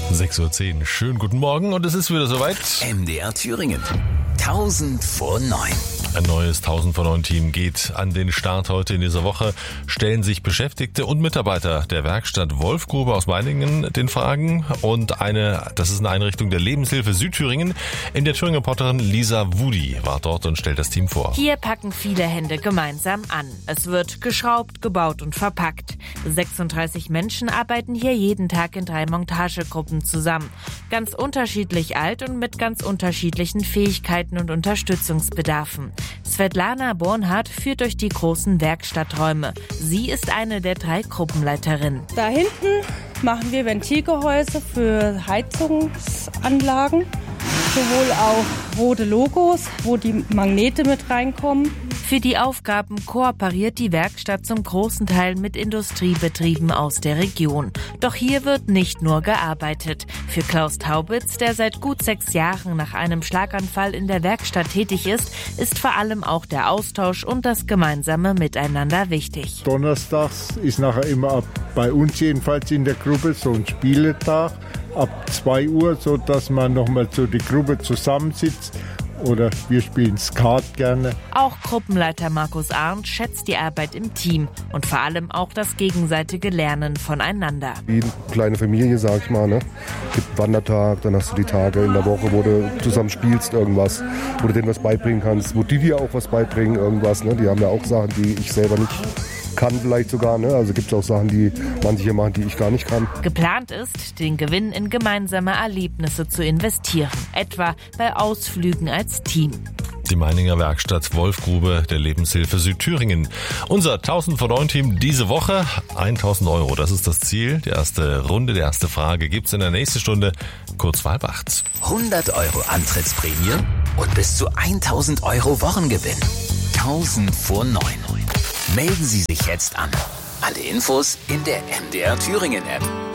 6:10 Uhr. Schönen guten Morgen und es ist wieder soweit. MDR Thüringen. 1000 vor 9. Ein neues 1000 vor 9 Team geht an den Start heute in dieser Woche. Stellen sich Beschäftigte und Mitarbeiter der Werkstatt Wolfgrube aus Meiningen den Fragen. Und das ist eine Einrichtung der Lebenshilfe Südthüringen. In der Thüringer Reporterin Lisa Wudi war dort und stellt das Team vor. Hier packen viele Hände gemeinsam an. Es wird geschraubt, gebaut und verpackt. 36 Menschen arbeiten hier jeden Tag in 3 Montagegruppen zusammen. Ganz unterschiedlich alt und mit ganz unterschiedlichen Fähigkeiten und Unterstützungsbedarfen. Svetlana Bornhardt führt durch die großen Werkstatträume. Sie ist eine der 3 Gruppenleiterinnen. Da hinten machen wir Ventilgehäuse für Heizungsanlagen, sowohl auch rote Logos, wo die Magnete mit reinkommen. Für die Aufgaben kooperiert die Werkstatt zum großen Teil mit Industriebetrieben aus der Region. Doch hier wird nicht nur gearbeitet. Für Klaus Taubitz, der seit gut 6 Jahren nach einem Schlaganfall in der Werkstatt tätig ist vor allem auch der Austausch und das gemeinsame Miteinander wichtig. Donnerstags ist nachher immer bei uns jedenfalls in der Gruppe so ein Spieletag ab 2 Uhr, so dass man nochmal so die Gruppe zusammensitzt. Oder wir spielen Skat gerne. Auch Gruppenleiter Markus Arndt schätzt die Arbeit im Team und vor allem auch das gegenseitige Lernen voneinander. Wie eine kleine Familie, sag ich mal, ne? Gibt Wandertag, dann hast du die Tage in der Woche, wo du zusammen spielst, irgendwas, wo du denen was beibringen kannst, wo die dir auch was beibringen, irgendwas, ne? Die haben ja auch Sachen, die ich selber nicht kann vielleicht sogar, ne? Also gibt es auch Sachen, die manche hier machen, die ich gar nicht kann. Geplant ist, den Gewinn in gemeinsame Erlebnisse zu investieren, etwa bei Ausflügen als Team. Die Meininger Werkstatt Wolfgrube der Lebenshilfe Südthüringen. Unser 1000 vor 9 Team diese Woche, 1.000 Euro, das ist das Ziel. Die erste Runde, die erste Frage gibt's in der nächsten Stunde, kurz vor 7:30. 100 Euro Antrittsprämie und bis zu 1.000 Euro Wochengewinn. 1000 vor 9. Melden Sie sich jetzt an. Alle Infos in der MDR Thüringen App.